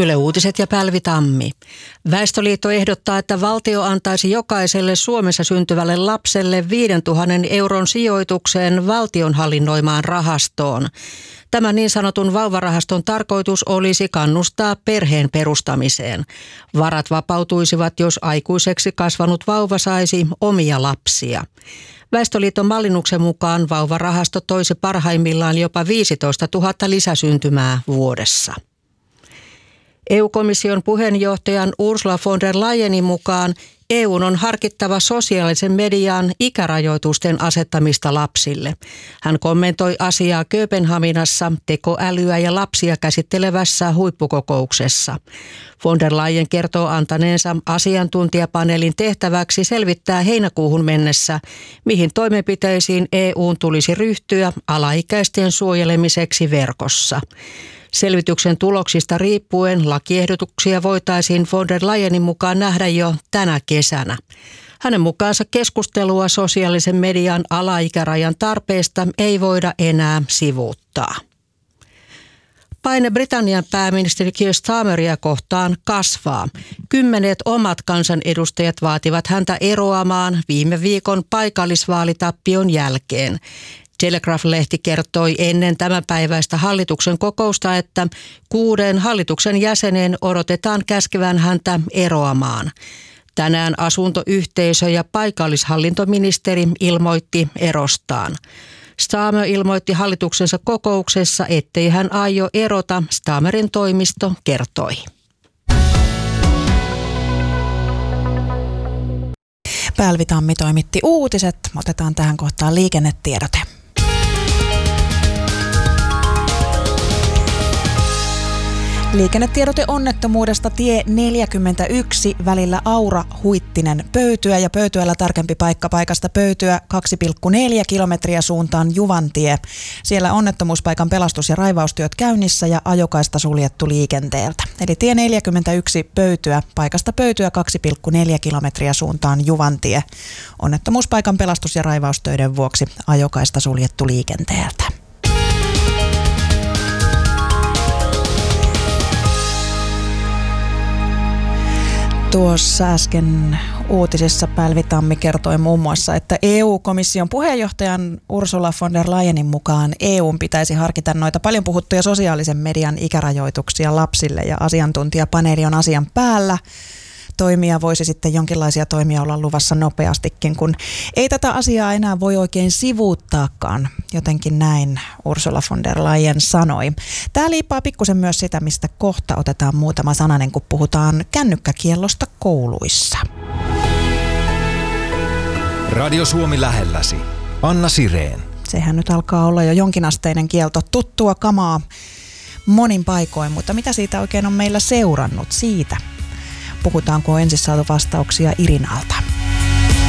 Yle Uutiset ja Päälvi Tammi. Väestöliitto ehdottaa, että valtio antaisi jokaiselle Suomessa syntyvälle lapselle 5 000 euron sijoitukseen valtion hallinnoimaan rahastoon. Tämän niin sanotun vauvarahaston tarkoitus olisi kannustaa perheen perustamiseen. Varat vapautuisivat, jos aikuiseksi kasvanut vauva saisi omia lapsia. Väestöliiton mallinnuksen mukaan vauvarahasto toisi parhaimmillaan jopa 15 000 lisäsyntymää vuodessa. EU-komission puheenjohtajan Ursula von der Leyenin mukaan EU:n on harkittava sosiaalisen median ikärajoitusten asettamista lapsille. Hän kommentoi asiaa Kööpenhaminassa tekoälyä ja lapsia käsittelevässä huippukokouksessa. Von der Leyen kertoo antaneensa asiantuntijapaneelin tehtäväksi selvittää heinäkuuhun mennessä, mihin toimenpiteisiin EU:n tulisi ryhtyä alaikäisten suojelemiseksi verkossa. Selvityksen tuloksista riippuen lakiehdotuksia voitaisiin von der Leyenin mukaan nähdä jo tänä kesänä. Hänen mukaansa keskustelua sosiaalisen median alaikärajan tarpeesta ei voida enää sivuuttaa. Paine Britannian pääministeri Keir Starmeria kohtaan kasvaa. 10 omat kansanedustajat vaativat häntä eroamaan viime viikon paikallisvaalitappion jälkeen. Telegraph-lehti kertoi ennen tämänpäiväistä hallituksen kokousta, että 6 hallituksen jäsenen odotetaan käskevän häntä eroamaan. Tänään asuntoyhteisö ja paikallishallintoministeri ilmoitti erostaan. Starmer ilmoitti hallituksensa kokouksessa, ettei hän aio erota, Starmerin toimisto kertoi. Päälvi Tammi toimitti uutiset. Otetaan tähän kohtaan liikennetiedote. Liikennetiedote onnettomuudesta tie 41 välillä Aura-Huittinen-Pöytyä ja Pöytyällä tarkempi paikka paikasta Pöytyä 2,4 kilometriä suuntaan Juvantie. Siellä onnettomuuspaikan pelastus- ja raivaustyöt käynnissä ja ajokaista suljettu liikenteeltä. Eli tie 41 Pöytyä paikasta Pöytyä 2,4 kilometriä suuntaan Juvantie. Onnettomuuspaikan pelastus- ja raivaustöiden vuoksi ajokaista suljettu liikenteeltä. Tuossa äsken uutisissa Päälvi Tammi kertoi muun muassa, että EU-komission puheenjohtajan Ursula von der Leyenin mukaan EUn pitäisi harkita noita paljon puhuttuja sosiaalisen median ikärajoituksia lapsille ja asiantuntijapaneeli on asian päällä. Toimia voisi sitten jonkinlaisia toimia olla luvassa nopeastikin, kun ei tätä asiaa enää voi oikein sivuuttaakaan. Jotenkin näin Ursula von der Leyen sanoi. Tämä liippaa pikkusen myös sitä, mistä kohta otetaan muutama sananen, kun puhutaan kännykkäkiellosta kouluissa. Radio Suomi lähelläsi. Anna Sireen. Sehän nyt alkaa olla jo jonkinasteinen kielto, tuttua kamaa monin paikoin, mutta mitä siitä oikein on meillä seurannut siitä? Puhutaanko ensin saatu vastauksia Irinalta.